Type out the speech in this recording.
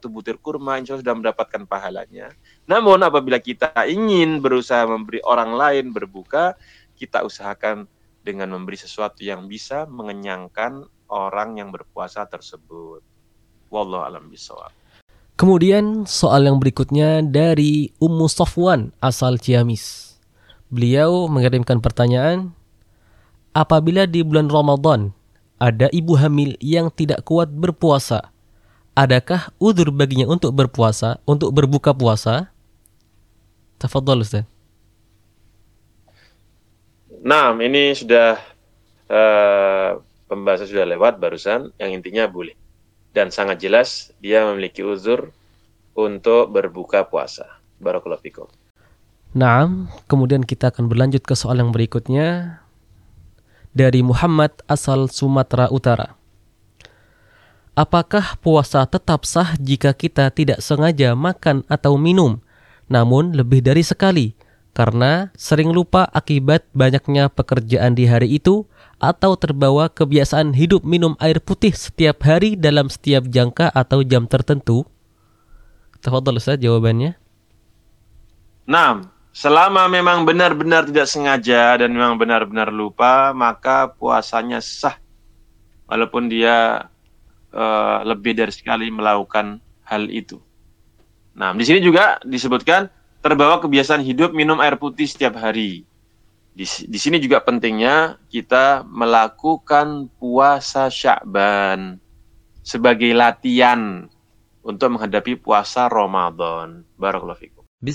satu butir kurma, insya Allah sudah mendapatkan pahalanya. Namun apabila kita ingin berusaha memberi orang lain berbuka, kita usahakan dengan memberi sesuatu yang bisa mengenyangkan orang yang berpuasa tersebut. Wallahu a'lam bishawab. Kemudian soal yang berikutnya dari Ummu Safwan asal Ciamis. Beliau mengirimkan pertanyaan, apabila di bulan Ramadan ada ibu hamil yang tidak kuat berpuasa, adakah udzur baginya untuk berpuasa, untuk berbuka puasa? Tafadhol Ustaz. Nah, ini sudah pembahasan sudah lewat barusan, yang intinya boleh. Dan sangat jelas dia memiliki uzur untuk berbuka puasa. Barakallahu fikum. Naam, kemudian kita akan berlanjut ke soal yang berikutnya dari Muhammad asal Sumatera Utara. Apakah puasa tetap sah jika kita tidak sengaja makan atau minum, namun lebih dari sekali, karena sering lupa akibat banyaknya pekerjaan di hari itu, atau terbawa kebiasaan hidup minum air putih setiap hari dalam setiap jangka atau jam tertentu? Tafadhol Ustaz jawabannya. Nah, selama memang benar-benar tidak sengaja dan memang benar-benar lupa, maka puasanya sah. Walaupun dia lebih dari sekali melakukan hal itu. Nah, di sini juga disebutkan terbawa kebiasaan hidup minum air putih setiap hari. Di sini juga pentingnya kita melakukan puasa Sya'ban sebagai latihan untuk menghadapi puasa Ramadan. Barakallahu fiik.